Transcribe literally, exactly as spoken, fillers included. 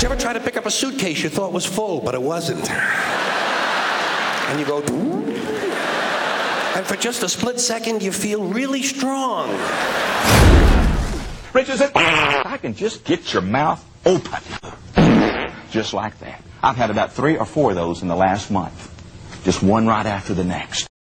you ever try to pick up a suitcase you thought was full, but it wasn't? And you go, and for just a split second, you feel really strong. Richardson, I can just get your mouth open. Just like that. I've had about three or four of those in the last month. Just one right after the next.